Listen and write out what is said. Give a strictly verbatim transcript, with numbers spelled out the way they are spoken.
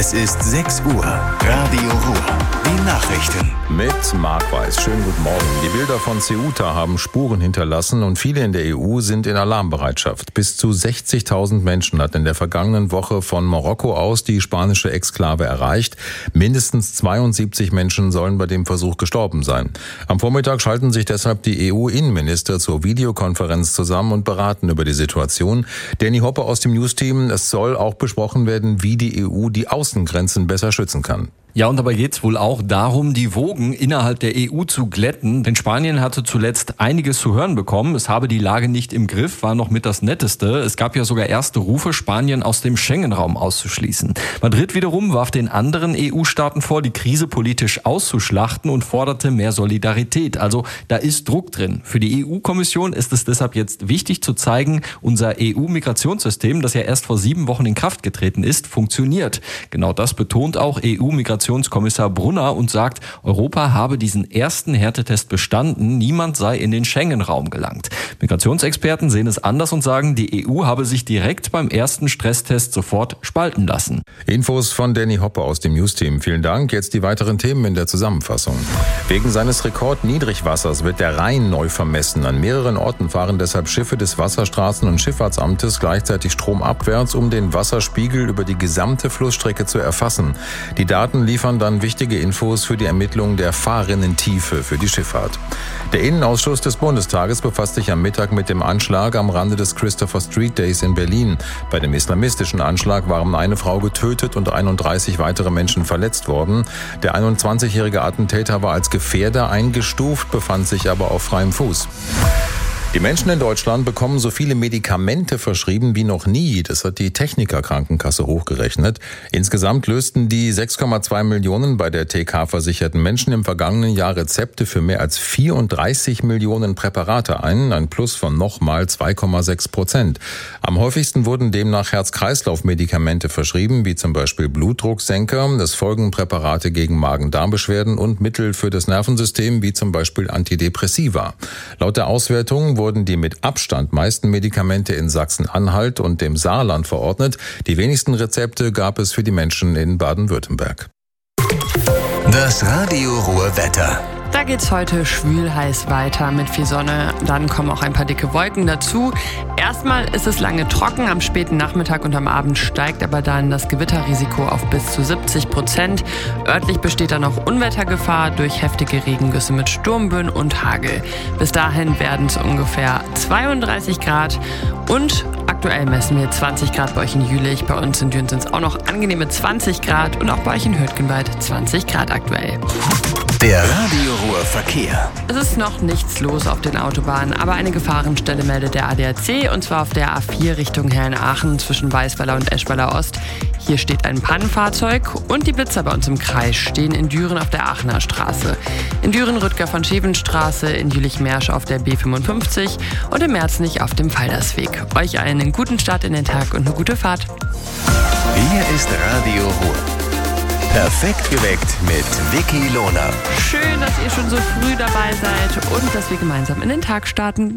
Es ist sechs Uhr. Radio Ruhr. Die Nachrichten. Mit Marc Weiß. Schönen guten Morgen. Die Bilder von Ceuta haben Spuren hinterlassen und viele in der E U sind in Alarmbereitschaft. Bis zu sechzigtausend Menschen hat in der vergangenen Woche von Marokko aus die spanische Exklave erreicht. Mindestens zweiundsiebzig Menschen sollen bei dem Versuch gestorben sein. Am Vormittag schalten sich deshalb die E U-Innenminister zur Videokonferenz zusammen und beraten über die Situation. Danny Hoppe aus dem News-Team. Es soll auch besprochen werden, wie die E U die Außengrenzen besser schützen kann. Ja, und dabei geht's wohl auch darum, die Wogen innerhalb der E U zu glätten. Denn Spanien hatte zuletzt einiges zu hören bekommen. Es habe die Lage nicht im Griff, war noch mit das Netteste. Es gab ja sogar erste Rufe, Spanien aus dem Schengen-Raum auszuschließen. Madrid wiederum warf den anderen E U-Staaten vor, die Krise politisch auszuschlachten und forderte mehr Solidarität. Also da ist Druck drin. Für die E U-Kommission ist es deshalb jetzt wichtig zu zeigen, unser E U-Migrationssystem, das ja erst vor sieben Wochen in Kraft getreten ist, funktioniert. Genau das betont auch E U-Migrationskommissar Brunner und sagt, Europa habe diesen ersten Härtetest bestanden, niemand sei in den Schengen-Raum gelangt. Migrationsexperten sehen es anders und sagen, die E U habe sich direkt beim ersten Stresstest sofort spalten lassen. Infos von Danny Hoppe aus dem News-Team. Vielen Dank. Jetzt die weiteren Themen in der Zusammenfassung. Wegen seines Rekordniedrigwassers wird der Rhein neu vermessen. An mehreren Orten fahren deshalb Schiffe des Wasserstraßen- und Schifffahrtsamtes gleichzeitig stromabwärts, um den Wasserspiegel über die gesamte Flussstrecke zu erfassen. Die Daten liefern dann wichtige Infos für die Ermittlung der Fahrrinnentiefe für die Schifffahrt. Der Innenausschuss des Bundestages befasst sich am Mittag mit dem Anschlag am Rande des Christopher Street Days in Berlin. Bei dem islamistischen Anschlag waren eine Frau getötet und einunddreißig weitere Menschen verletzt worden. Der einundzwanzigjährige Attentäter war als Gefährder eingestuft, befand sich aber auf freiem Fuß. Die Menschen in Deutschland bekommen so viele Medikamente verschrieben wie noch nie. Das hat die Techniker-Krankenkasse hochgerechnet. Insgesamt lösten die sechs Komma zwei Millionen bei der T K-versicherten Menschen im vergangenen Jahr Rezepte für mehr als vierunddreißig Millionen Präparate ein. Ein Plus von nochmal zwei Komma sechs Prozent. Am häufigsten wurden demnach Herz-Kreislauf-Medikamente verschrieben, wie zum Beispiel Blutdrucksenker. Es folgen Präparate gegen Magen-Darm-Beschwerden und Mittel für das Nervensystem, wie zum Beispiel Antidepressiva. Laut der Auswertung wurden die mit Abstand meisten Medikamente in Sachsen-Anhalt und dem Saarland verordnet. Die wenigsten Rezepte gab es für die Menschen in Baden-Württemberg. Das Radio Ruhr Wetter. Da geht's heute schwül heiß weiter mit viel Sonne. Dann kommen auch ein paar dicke Wolken dazu. Erstmal ist es lange trocken. Am späten Nachmittag und am Abend steigt aber dann das Gewitterrisiko auf bis zu siebzig Prozent. Örtlich besteht dann auch Unwettergefahr durch heftige Regengüsse mit Sturmböen und Hagel. Bis dahin werden es ungefähr zweiunddreißig Grad und aktuell messen wir zwanzig Grad bei euch in Jülich. Bei uns in Düren sind es auch noch angenehme zwanzig Grad und auch bei euch in Hürtgenwald zwanzig Grad aktuell. Der Radio Ruhr Verkehr. Es ist noch nichts los auf den Autobahnen, aber eine Gefahrenstelle meldet der A D A C und zwar auf der A vier Richtung Herrenaachen zwischen Weißweiler und Eschweiler Ost. Hier steht ein Pannenfahrzeug und die Blitzer bei uns im Kreis stehen in Düren auf der Aachener Straße. In Düren Rüttger von Schevenstraße, in Jülich-Mersch auf der B fünfundfünfzig und im Merznich auf dem Faldersweg. Euch allen einen guten Start in den Tag und eine gute Fahrt. Hier ist Radio Ruhr. Perfekt geweckt mit Vicky Lohner. Schön, dass ihr schon so früh dabei seid und dass wir gemeinsam in den Tag starten.